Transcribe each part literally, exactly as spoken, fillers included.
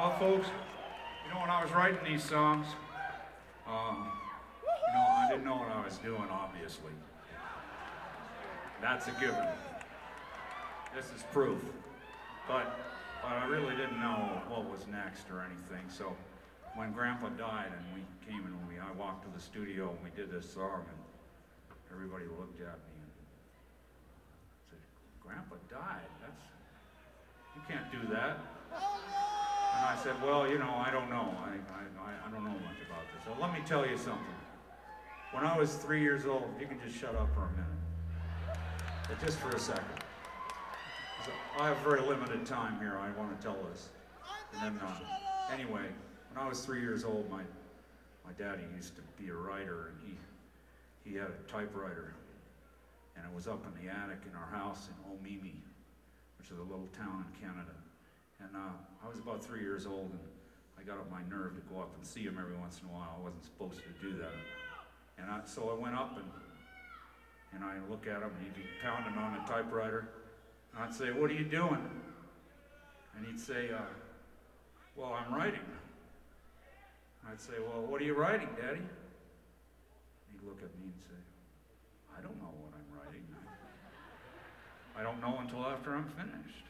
Well, folks, you know, when I was writing these songs, um, you know, I didn't know what I was doing, obviously. That's a given. This is proof. But, but I really didn't know what was next or anything. So when Grandpa died and we came and we, I walked to the studio and we did this song, and everybody looked at me and said, "Grandpa died? That's, you can't do that." And I said, "Well, you know, I don't know. I, I, I don't know much about this. So let me tell you something. When I was three years old," you can just shut up for a minute, but just for a second. So I have very limited time here. I want to tell this. And then, uh, anyway, when I was three years old, my my daddy used to be a writer, and he he had a typewriter, and it was up in the attic in our house in Omemee, which is a little town in Canada. And uh, I was about three years old, and I got up my nerve to go up and see him every once in a while. I wasn't supposed to do that. And I, so I went up, and and I look at him, and he'd be pounding on a typewriter. And I'd say, "What are you doing?" And he'd say, uh, "Well, I'm writing." I'd say, "Well, what are you writing, Daddy?" He'd look at me and say, "I don't know what I'm writing. I, I don't know until after I'm finished."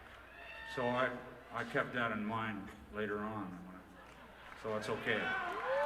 So I, I kept that in mind later on. So it's okay.